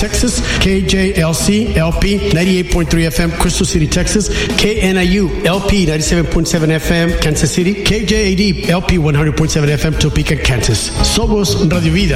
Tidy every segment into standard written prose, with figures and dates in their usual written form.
Texas. KJLC LP 98.3 FM, Crystal City, Texas. KNIU LP 97.7 FM, Kansas City. KJAD LP 100.7 FM, Topeka, Kansas. Somos Radio Vida.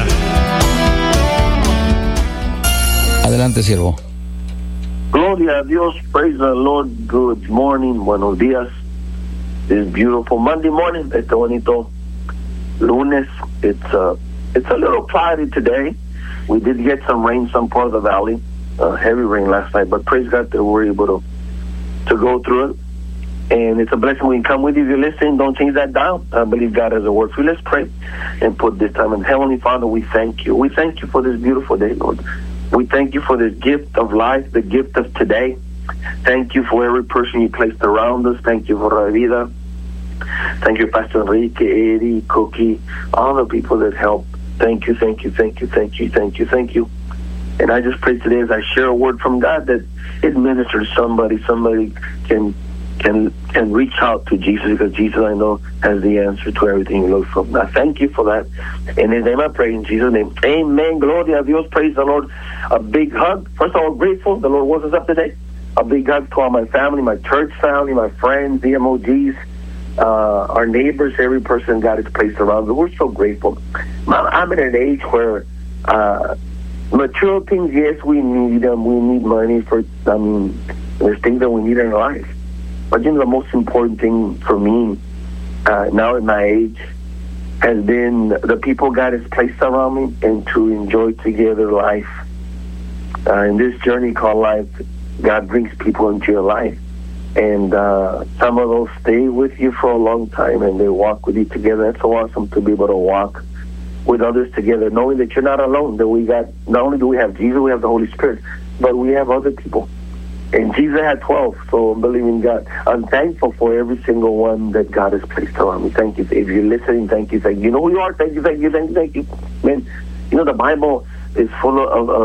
Adelante, siervo. Gloria a Dios. Praise the Lord. Good morning. Buenos días. This beautiful Monday morning. Este bonito lunes. It's a little cloudy today. We did get some rain some part of the valley. Heavy rain last night. But praise God that we're able to go through it. And it's a blessing we can come with you. If you're listening, don't change that dial. I believe God has a word for you. Let's pray and put this time in. Heavenly Father, we thank you. We thank you for this beautiful day, Lord. We thank you for this gift of life, the gift of today. Thank you for every person you placed around us. Thank you for Radio Vida. Thank you, Pastor Enrique, Eddie, Cookie, all the people that help. Thank you, thank you, thank you, thank you, thank you, thank you. And I just pray today as I share a word from God that it ministers somebody. Somebody can reach out to Jesus, because Jesus, I know, has the answer to everything he looks for. I thank you for that. In his name I pray, in Jesus' name. Amen. Gloria a Dios. Praise the Lord. A big hug. First of all, grateful the Lord woke us up today. A big hug to all my family, my church family, my friends, the MOGs, our neighbors, every person God has placed around us. We're so grateful. I'm in an age where material things, yes, we need them. We need money for, there's things that we need in our life. But you know, the most important thing for me now at my age has been the people God has placed around me, and to enjoy together life. In this journey called life, God brings people into your life. And some of those stay with you for a long time, and they walk with you together. It's so awesome to be able to walk with others together, knowing that you're not alone, that we got, not only do we have Jesus, we have the Holy Spirit, but we have other people. And Jesus had 12, so I'm believing God. I'm thankful for every single one that God has placed around me. Thank you. If you're listening, thank you. Thank you. You know who you are. Thank you, thank you, thank you, thank you. Man, you know, the Bible is full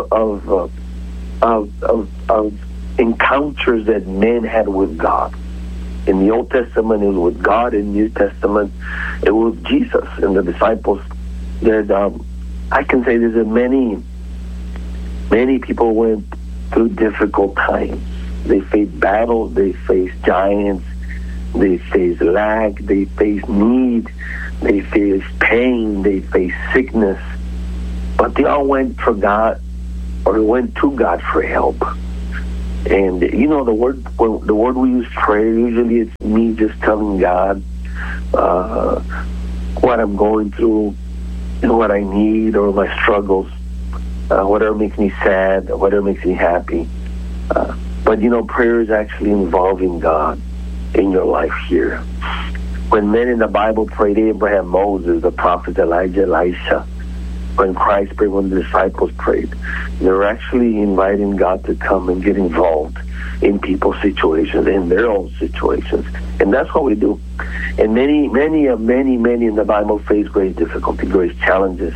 of encounters that men had with God. In the Old Testament, it was with God. In the New Testament, it was Jesus and the disciples. I can say there's many people went through difficult times. They faced battles, they faced giants, they faced lack, they faced need, they faced pain, they faced sickness. But they all went for God, or they went to God for help. And you know, the word we use, prayer, usually it's me just telling God what I'm going through and what I need, or my struggles, whatever makes me sad, whatever makes me happy. But you know, prayer is actually involving God in your life here. When men in the Bible prayed, Abraham, Moses, the prophets, Elijah, Elisha, when Christ prayed, when the disciples prayed, they were actually inviting God to come and get involved in people's situations, in their own situations. And that's what we do. And many in the Bible face great difficulty, great challenges.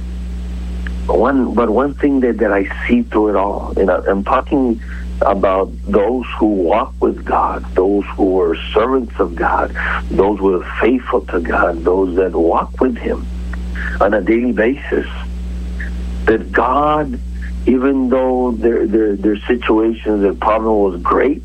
But one thing that I see through it all, and I'm talking about those who walk with God, those who were servants of God, those who were faithful to God, those that walk with Him on a daily basis, that God, even though their situations, their problem was great,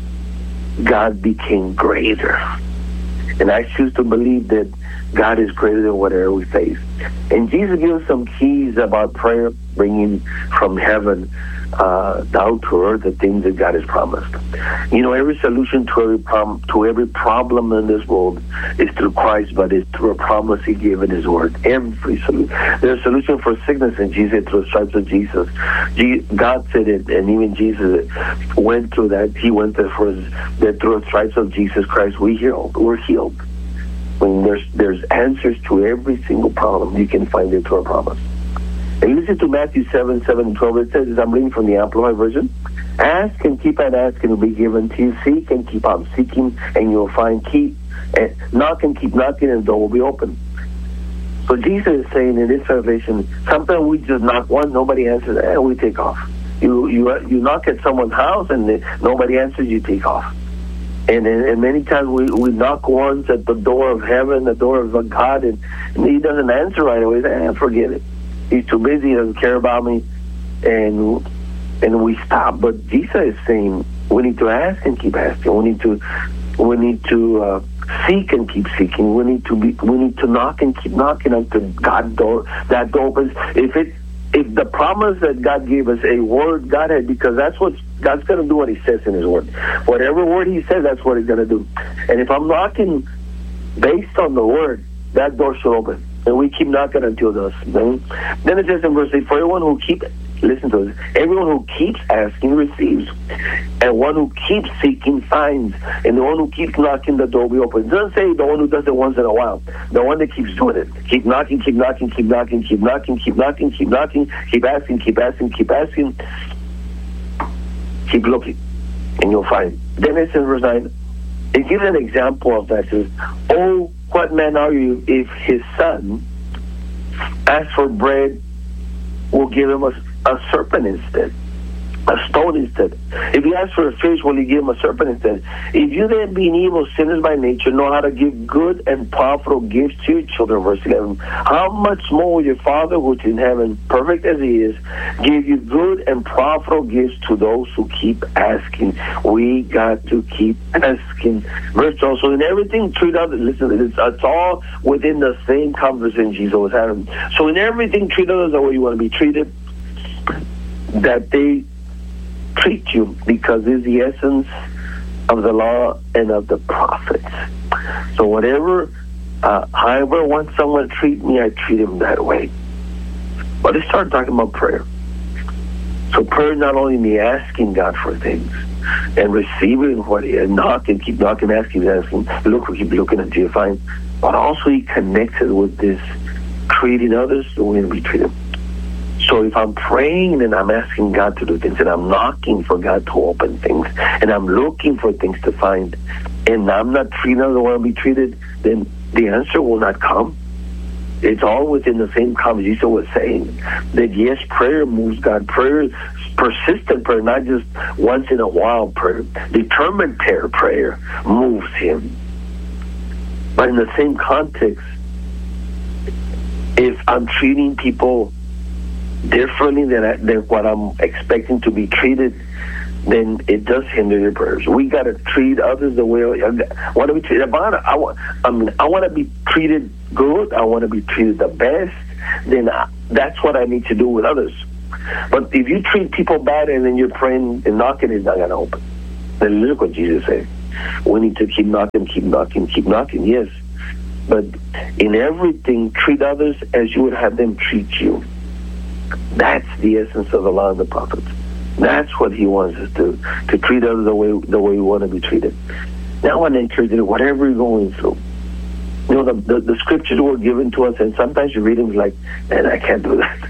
God became greater. And I choose to believe that God is greater than whatever we face. And Jesus gives us some keys about prayer, bringing from heaven down to earth the things that God has promised. You know, every solution to every problem in this world is through Christ, but it's through a promise He gave in His Word. Every solution. There's a solution for sickness, and Jesus, through the stripes of Jesus. God said it, and even Jesus went through that. He went there for that through the stripes of Jesus Christ, we're healed. When there's answers to every single problem, you can find it through a promise. And listen to Matthew 7:7-12. It says, I'm reading from the Amplified Version, ask and keep on asking, will be given to you. Seek and keep on seeking, and you'll find. Knock and keep knocking, and the door will be open. So Jesus is saying in this translation, sometimes we just knock once, nobody answers, and we take off. You knock at someone's house, and nobody answers, you take off. And many times we knock once at the door of heaven, the door of God, and He doesn't answer right away. Forget it. He's too busy. He doesn't care about me. and we stop. But Jesus is saying we need to ask and keep asking. We need to seek and keep seeking. We need to knock and keep knocking until that door opens. If the promise that God gave us, a word God had, because that's what God's going to do, what He says in His word. Whatever word He says, that's what He's going to do. And if I'm knocking based on the word, that door should open. And we keep knocking until it does. Then it says in verse 8, for everyone who listen to this, everyone who keeps asking receives, and one who keeps seeking finds, and the one who keeps knocking, the door will be open. It doesn't say the one who does it once in a while, the one that keeps doing it. Keep knocking, keep knocking, keep knocking, keep knocking, keep knocking, keep knocking, keep asking, keep asking, keep asking, keep looking, and you'll find. Then it says in verse 9, it gives an example of that. It says, oh, what man are you if his son asks for bread, will give him a serpent instead, a stone instead? If he asks for a fish, will he give him a serpent instead? If you then, being evil sinners by nature, know how to give good and profitable gifts to your children, verse 11, how much more will your Father which is in heaven, perfect as He is, give you good and profitable gifts to those who keep asking? We got to keep asking. Verse 12, so in everything treat others, listen, it's all within the same conversation Jesus was having. So in everything treat others the way you want to be treated, that they treat you, because it's the essence of the law and of the prophets. So whatever, however I want someone to treat me, I treat him that way. But let's start talking about prayer. So prayer is not only me asking God for things and receiving what He has, knocking, keep knocking, asking, look, keep looking until you find, but also He connected with this treating others the way we treat them. So if I'm praying and I'm asking God to do things, and I'm knocking for God to open things, and I'm looking for things to find, and I'm not treating others the way I want to be treated, then the answer will not come. It's all within the same conversation. Jesus was saying that yes, prayer moves God. Prayer, persistent prayer, not just once in a while prayer. Determined prayer moves Him. But in the same context, if I'm treating people differently than what I'm expecting to be treated, then it does hinder your prayers. We got to treat others the way I want to be treated. I want to be treated good. I want to be treated the best. Then that's what I need to do with others. But if you treat people bad and then you're praying and knocking, it's not going to open. Then look what Jesus said. We need to keep knocking, keep knocking, keep knocking. Yes, but in everything, treat others as you would have them treat you. That's the essence of the law and the prophets. That's what He wants us to treat others the way we want to be treated. Now I want to encourage you, whatever you're going through. You know, the scriptures were given to us, and sometimes you read them like, man, I can't do that.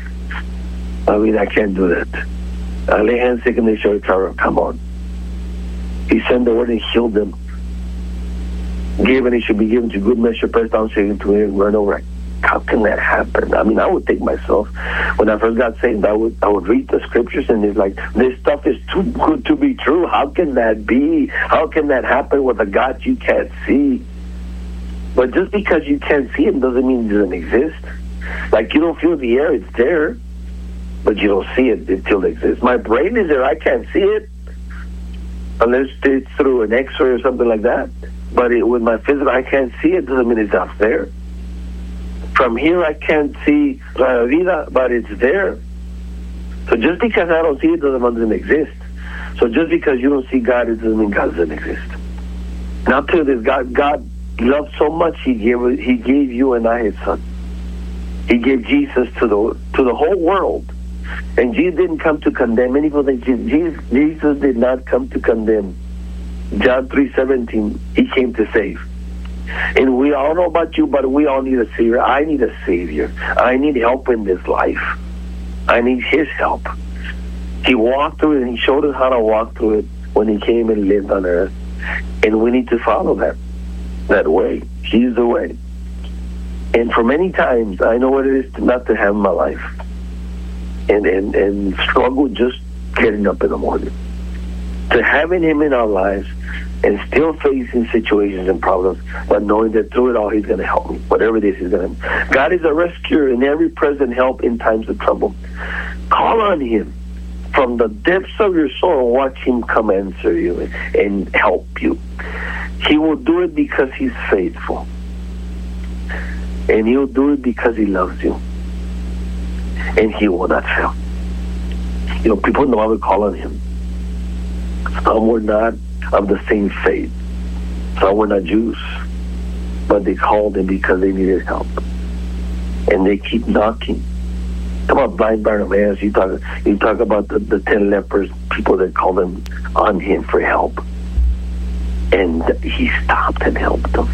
I can't do that. I lay hands sick and they shall recover. Come on. He sent the word and healed them. Give and it should be given to good measure, pressed down, shaken to it, run over. How can that happen? I mean, I would think myself, when I first got saved, I would read the scriptures and it's like, this stuff is too good to be true. How can that be? How can that happen with a God you can't see? But just because you can't see Him doesn't mean He doesn't exist. Like, you don't feel the air, it's there, but you don't see it until it exists. My brain is there, I can't see it unless it's through an x-ray or something like that. But with my physical, I can't see it, doesn't mean it's not there. From here, I can't see La Vida, but it's there. So just because I don't see it doesn't mean it doesn't exist. So just because you don't see God, it doesn't mean God doesn't exist. Now, to this, God loved so much, He gave you and I His Son. He gave Jesus to the whole world. And Jesus didn't come to condemn. Many people think Jesus did not come to condemn. John 3:17, He came to save. And we all know about you, but we all need a Savior. I need a Savior. I need help in this life. I need His help. He walked through it, and He showed us how to walk through it when He came and lived on earth. And we need to follow that way. He's the way. And for many times, I know what it is not to have my life. And struggle just getting up in the morning. To having Him in our lives and still facing situations and problems, but knowing that through it all, He's going to help me. Whatever it is, He's going to. God is a rescuer and every present help in times of trouble. Call on Him. from the depths of your soul, watch him come answer you and help you. He will do it because he's faithful. And he'll do it because he loves you. And he will not fail. You know, people know how to call on him. Some were not of the same faith. Some were not Jews. But they called him because they needed help. And they keep knocking. Come on, blind Bartimaeus, you talk about the 10 lepers, people that called them on him for help. And he stopped and helped them.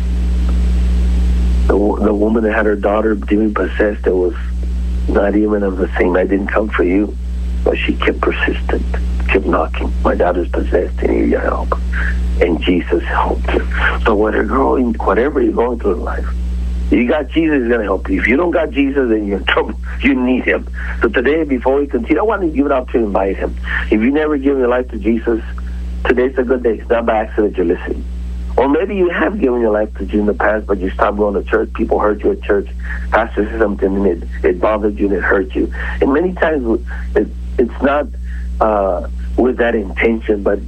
The woman that had her daughter demon possessed, that was not even of the same. I didn't come for you. But she kept persistent, kept knocking. My daughter's possessed, and need your help. And Jesus helped her. So whatever you're going through in life, you got Jesus, he's going to help you. If you don't got Jesus, then you're in trouble. You need him. So today, before we continue, I want to give it out to invite him. If you never given your life to Jesus, today's a good day. It's not by accident you're listening. Or maybe you have given your life to Jesus in the past, but you stopped going to church. People hurt you at church. Pastor said something, and it bothered you and it hurt you. And many times it's not with that intention, but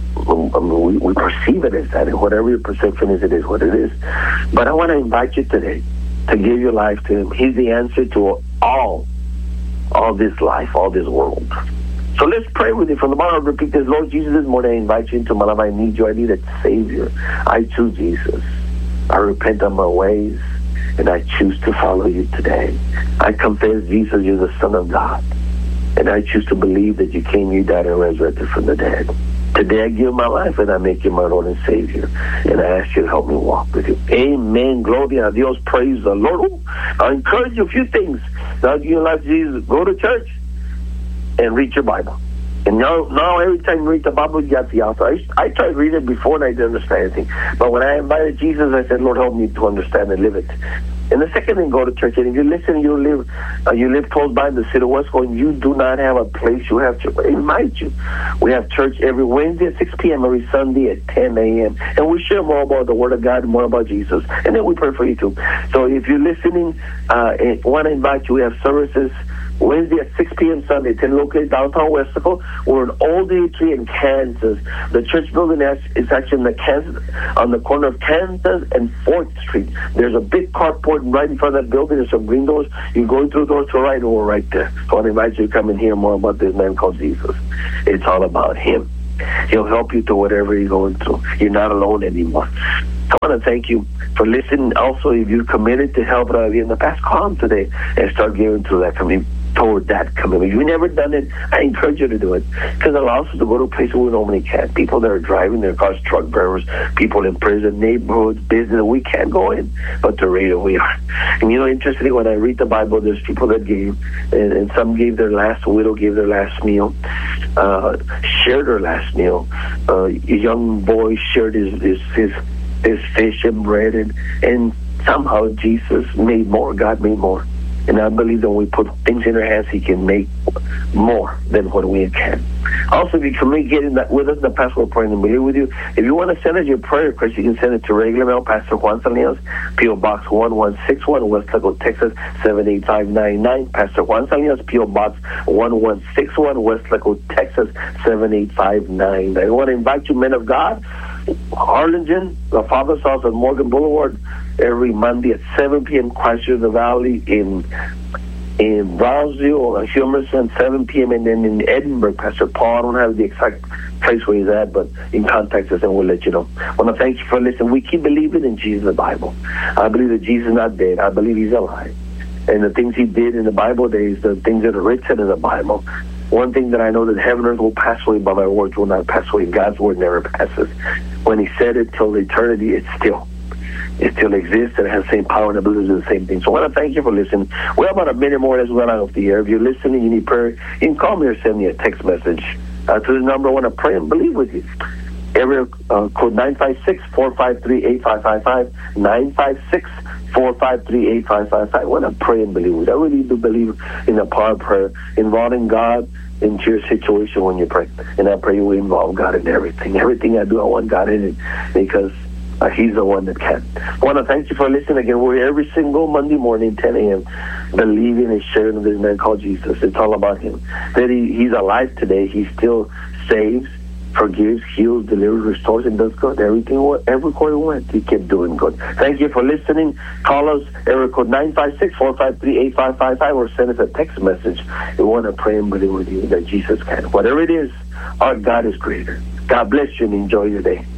we perceive it as that. And whatever your perception is, it is what it is. But I want to invite you today to give your life to him. He's the answer to all this life, all this world. So let's pray with you. From the bottom, repeat this. Lord Jesus, this morning I invite you into my life. I need you. I need a Savior. I choose Jesus. I repent of my ways, and I choose to follow you today. I confess, Jesus, you're the Son of God. And I choose to believe that you came, you died, and resurrected from the dead. Today I give my life, and I make you my Lord and Savior. And I ask you to help me walk with you. Amen. Gloria a Dios. Praise the Lord. I encourage you a few things. Now, give your life to Jesus. Go to church and read your Bible. And now every time you read the Bible, you got the author. I tried reading it before and I didn't understand anything. But when I invited Jesus, I said, Lord, help me to understand and live it. And the second thing, go to church. And if you listen, you live close by in the city of West Point, you do not have a place you have to invite you. We have church every Wednesday at 6 p.m., every Sunday at 10 a.m. And we share more about the Word of God and more about Jesus. And then we pray for you too. So if you're listening, I want to invite you. We have services Wednesday at 6 p.m. Sunday, 10 located downtown Westaco. We're in Old Tree in Kansas. The church building is actually on the corner of Kansas and 4th Street. There's a big carport right in front of that building. There's some green doors. You go through the doors to the right, and we're right there. So I invite you to come and hear more about this man called Jesus. It's all about him. He'll help you through whatever you're going through. You're not alone anymore. I want to thank you for listening. Also, if you're committed to help in the past, call him today and start giving to that community. Toward that commitment. If you've never done it, I encourage you to do it, because it allows us to go to places we normally can't. People that are driving their cars, truck drivers, people in prison, neighborhoods, business, we can't go in, but the radio we are. And you know, interestingly, when I read the Bible, there's people that gave, and some gave their last, a widow gave their last meal, shared her last meal. A young boy shared his fish and bread, and somehow Jesus made more, God made more. And I believe that when we put things in our hands, he can make more than what we can. Also, if you communicate with us, the pastor will pray and believe with you. If you want to send us your prayer request, you can send it to regular mail, Pastor Juan Salinas, P.O. Box 1161, Westlake, Texas, 78599. Pastor Juan Salinas, P.O. Box 1161, Westlake, Texas, 78599. I want to invite you, men of God, Harlingen, the Father's House on Morgan Boulevard, every Monday at 7 p.m. Christ River Valley in Brownsville or Humerson, 7 p.m. and then in Edinburgh, Pastor Paul. I don't have the exact place where he's at, but you can contact us and we'll let you know. I want to thank you for listening. We keep believing in Jesus, the Bible. I believe that Jesus is not dead. I believe he's alive. And the things he did in the Bible days, the things that are written in the Bible. One thing that I know, that heaven and earth will pass away, but my words will not pass away. God's word never passes. When he said it till eternity, it still exists, and it has the same power and ability to do the same thing. So I want to thank you for listening. We have about a minute more as we run out of the air. If you're listening, you need prayer, you can call me or send me a text message to the number. I want to pray and believe with you. Area code 956-453-8555, 956-453-8555. I want to pray and believe with you. I really do believe in the power of prayer, involving God into your situation when you pray. And I pray you will involve God in everything. Everything I do, I want God in it, because He's the one that can. I want to thank you for listening again. We're here every single Monday morning, 10 a.m., believing and sharing of this man called Jesus. It's all about him. That he's alive today. He still saves, forgives, heals, delivers, restores, and does good. Everywhere he went, he kept doing good. Thank you for listening. Call us, area code 956-453-8555, or send us a text message. We want to pray and believe with you that Jesus can. Whatever it is, our God is greater. God bless you and enjoy your day.